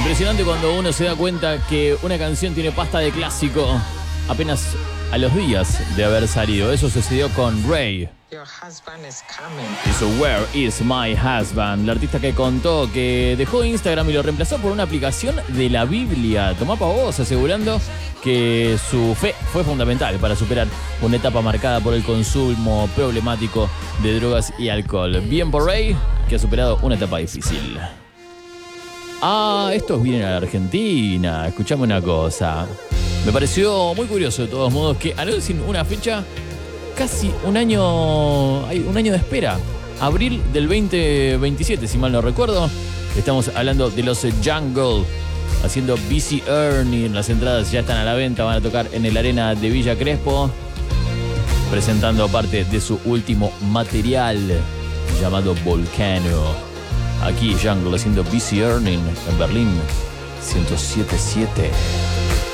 Impresionante cuando uno se da cuenta que una canción tiene pasta de clásico apenas a los días de haber salido. Eso sucedió con Ray. Hizo Where is my husband? La artista que contó que dejó Instagram y lo reemplazó por una aplicación de la Biblia. Tomá pa' vos, asegurando que su fe fue fundamental para superar una etapa marcada por el consumo problemático de drogas y alcohol. Bien por Ray, que ha superado una etapa difícil. Estos vienen a la Argentina. Escuchame una cosa. Me pareció muy curioso de todos modos que anuncien una fecha casi un año de espera. Abril del 2027, si mal no recuerdo. Estamos hablando de los Jungle haciendo Busy Earning. Las entradas ya están a la venta. Van a tocar en el Arena de Villa Crespo, presentando parte de su último material llamado Volcano. Aquí Jungle haciendo Busy Earning en Berlín 107.7.